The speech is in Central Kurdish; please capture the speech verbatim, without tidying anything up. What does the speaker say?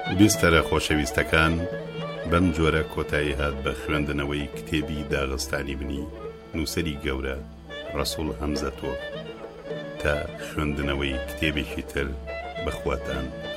بیستەرە خۆشەویستەکان، بەم جۆرە کۆتایی هات بە خوێندنەوەی کتێبی داغستانی بنی نووسەری گەورە ڕەسوڵ هەمزەتۆ تا خوێندنەوەی کتێبێکی تر بەخواتان